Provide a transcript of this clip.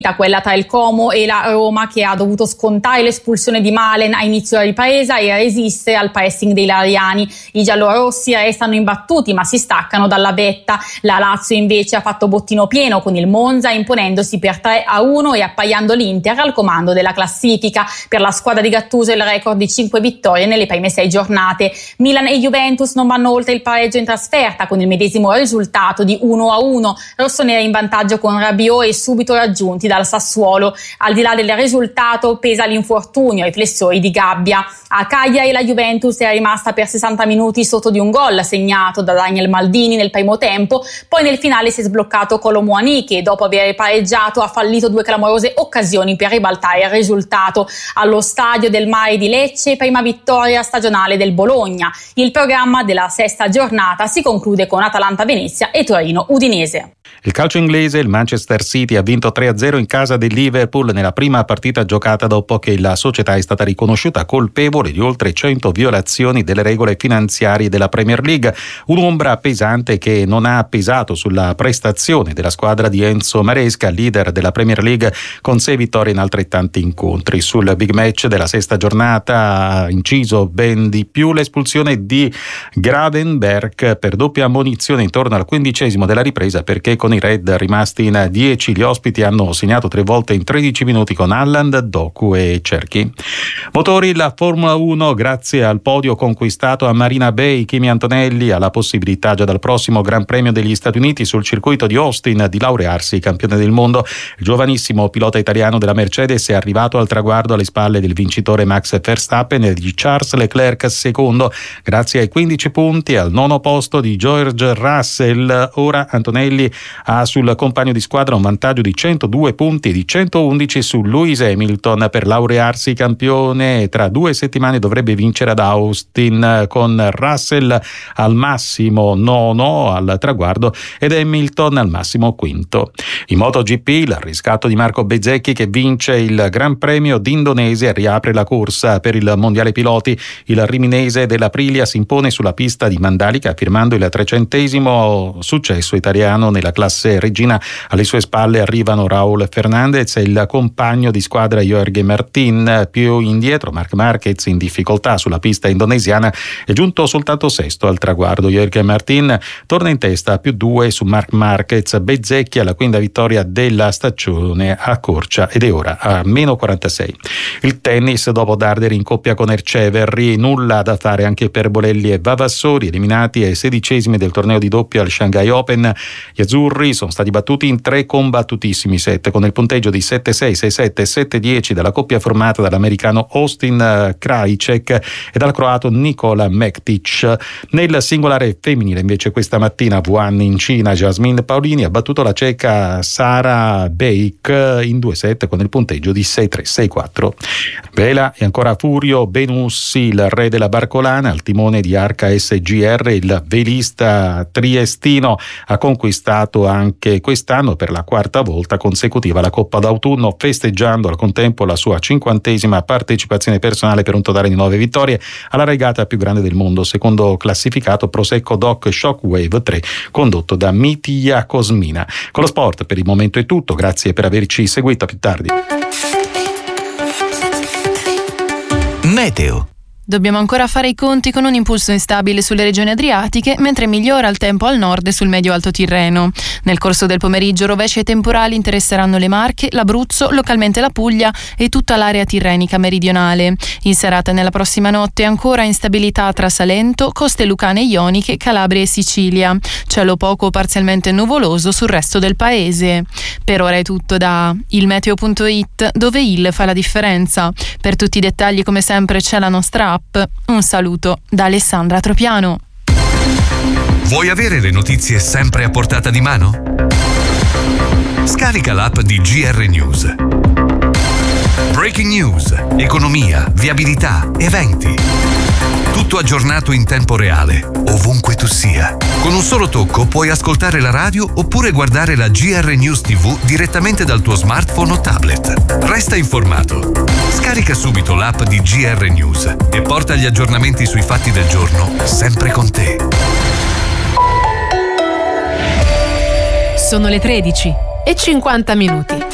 quella tra il Como e la Roma, che ha dovuto scontare l'espulsione di Malen a inizio di ripresa e resistere al pressing dei lariani. I giallorossi restano imbattuti ma si staccano dalla vetta. La Lazio invece ha fatto bottino pieno con il Monza, imponendosi per 3-1 e appaiando l'Inter al comando della classifica. Per la squadra di Gattuso il record di 5 vittorie nelle prime 6 giornate. Milan e Juventus non vanno oltre il pareggio in trasferta con il medesimo risultato di 1-1. Rossoneri in vantaggio con Rabiot e subito raggiunti dal Sassuolo. Al di là del risultato pesa l'infortunio ai flessori di gabbia. A Cagliari la Juventus è rimasta per 60 minuti sotto di un gol segnato da Daniel Maldini nel primo tempo, poi nel finale si è sbloccato Kolo Muani, che dopo aver pareggiato ha fallito 2 clamorose occasioni per ribaltare il risultato. Allo Stadio del Mare di Lecce, prima vittoria stagionale del Bologna. Il programma della 6ª giornata si conclude con Atalanta-Venezia e Torino-Udinese. Il calcio inglese, il Manchester City ha vinto 3-0 in casa del Liverpool nella prima partita giocata dopo che la società è stata riconosciuta colpevole di oltre 100 violazioni delle regole finanziarie della Premier League, un'ombra pesante che non ha pesato sulla prestazione della squadra di Enzo Maresca, leader della Premier League con 6 vittorie in altrettanti incontri. Sul big match della 6ª giornata ha inciso ben di più l'espulsione di Gravenberch per doppia ammonizione intorno al 15° della ripresa, perché con i Red rimasti in 10 gli ospiti hanno segnato 3 volte in 13 minuti con Haaland, Doku e Cerchi. Motori, la Formula 1, grazie al podio conquistato a Marina Bay, Kimi Antonelli ha la possibilità già dal prossimo Gran Premio degli Stati Uniti sul circuito di Austin di laurearsi campione del mondo. Il giovanissimo pilota italiano della Mercedes è arrivato al traguardo alle spalle del vincitore Max Verstappen e di Charles Leclerc secondo, grazie ai 15 punti al 9° posto di George Russell. Ora Antonelli ha sul compagno di squadra un vantaggio di 102 punti e di 111 su Lewis Hamilton per laurearsi campione. Tra 2 settimane dovrebbe vincere ad Austin, con Russell al massimo 9° al traguardo ed Hamilton al massimo 5°. In MotoGP il riscatto di Marco Bezzecchi, che vince il Gran Premio d'Indonesia e riapre la corsa per il Mondiale Piloti. Il riminese dell'Aprilia si impone sulla pista di Mandalika firmando il 300° successo italiano nella classe regina. Alle sue spalle arrivano Raúl Fernández e il compagno di squadra Jorge Martin. Più indietro Marc Marquez, in difficoltà sulla pista indonesiana, è giunto soltanto 6° al traguardo. Jorge Martin torna in testa a +2 su Marc Marquez. Bezzecchi alla 5ª vittoria della stagione accorcia ed è ora a -46. Il tennis, dopo Darder in coppia con Erceverri, nulla da fare anche per Bolelli e Vavassori, eliminati ai 16° del torneo di doppio al Shanghai Open. Gli azzurri sono stati battuti in 3 combattutissimi set con il punteggio di 7-6, 6-7 e 7-10 dalla coppia formata dall'americano Austin Krajicek e dal croato Nikola Mektic. Nel singolare femminile invece questa mattina Wuhan in Cina, Jasmine Paolini ha battuto la ceca Sara Beik in 2 set con il punteggio di 6-3, 6-4. Vela e ancora Furio Benussi, il re della barcolana, al timone di Arca SGR. Il velista triestino ha conquistato anche quest'anno per la 4ª volta consecutiva la Coppa d'autunno, festeggiando al contempo la sua 50ª partecipazione personale per un totale di 9 vittorie alla regata più grande del mondo, secondo classificato Prosecco Doc Shockwave 3 condotto da Mitija Kosmina. Con lo sport per il momento è tutto, grazie per averci seguito, a più tardi. Meteo. Dobbiamo ancora fare i conti con un impulso instabile sulle regioni adriatiche, mentre migliora il tempo al nord e sul medio-alto Tirreno. Nel corso del pomeriggio rovesci e temporali interesseranno le Marche, l'Abruzzo, localmente la Puglia e tutta l'area tirrenica meridionale. In serata e nella prossima notte ancora instabilità tra Salento, coste lucane ioniche, Calabria e Sicilia. Cielo poco o parzialmente nuvoloso sul resto del paese. Per ora è tutto da ilmeteo.it, dove il fa la differenza. Per tutti i dettagli, come sempre, c'è la nostra app. Un saluto da Alessandra Tropiano. Vuoi avere le notizie sempre a portata di mano? Scarica l'app di GR News. Breaking news, economia, viabilità, eventi. Tutto aggiornato in tempo reale, ovunque tu sia. Con un solo tocco puoi ascoltare la radio oppure guardare la GR News TV direttamente dal tuo smartphone o tablet. Resta informato. Scarica subito l'app di GR News e porta gli aggiornamenti sui fatti del giorno sempre con te. Sono le 13:50.